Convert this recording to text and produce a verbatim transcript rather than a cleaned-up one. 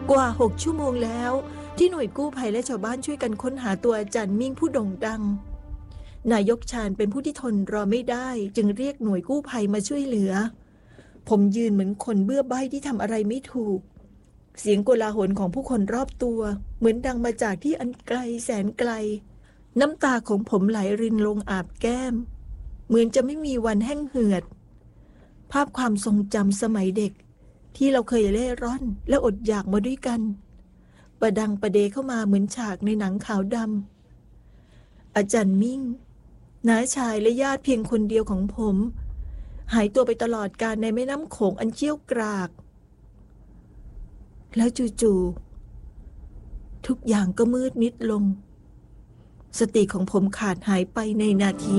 กว่าหกชั่วโมงแล้วที่หน่วยกู้ภัยและชาวบ้านช่วยกันค้นหาตัวอาจารย์มิ่งผู้โด่งดังนายกชาญเป็นผู้ที่ทนรอไม่ได้จึงเรียกหน่วยกู้ภัยมาช่วยเหลือผมยืนเหมือนคนเบื้อใบ้ที่ทำอะไรไม่ถูกเสียงโกลาหลของผู้คนรอบตัวเหมือนดังมาจากที่อันไกลแสนไกลน้ำตาของผมไหลรินลงอาบแก้มเหมือนจะไม่มีวันแห้งเหือดภาพความทรงจำสมัยเด็กที่เราเคยเล่ร่อนและอดอยากมาด้วยกันประดังประเดเข้ามาเหมือนฉากในหนังขาวดำอาจารย์มิ่งน้าชายและญาติเพียงคนเดียวของผมหายตัวไปตลอดกาลในแม่น้ำโขงอันเชี่ยวกรากแล้วจู่ๆทุกอย่างก็มืดมิดลงสติของผมขาดหายไปในนาที